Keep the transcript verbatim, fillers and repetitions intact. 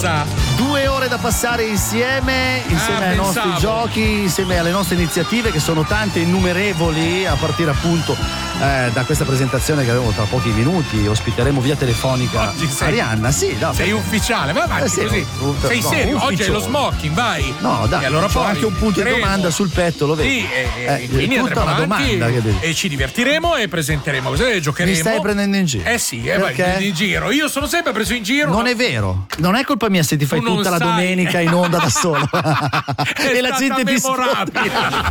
cosa? Due ore da passare insieme, insieme Ah, ai pensavo. nostri giochi, insieme alle nostre iniziative che sono tante e innumerevoli, a partire appunto eh, da questa presentazione che avevo tra pochi minuti. Ospiteremo via telefonica Oggi sei- Arianna, sì, no, Sei perché- ufficiale, vai avanti Eh, sì, così. un- Sei no, serio? Oggi è ufficioso. lo smoking, vai. No, dai, E allora c'ho poi anche un punto di vedremo. domanda sul petto, lo vedi? Sì, e, Eh, e quindi tutta andremo una avanti domanda che devi- e ci divertiremo e presenteremo cose, giocheremo. Mi stai prendendo in giro? Eh sì, eh, vai, Perché? in giro. Io sono sempre preso in giro. Non no? è vero, non è colpa mia se ti fai Tu non tutta la sai. domenica in onda da solo È e la stata gente ti memorabile. sfonda.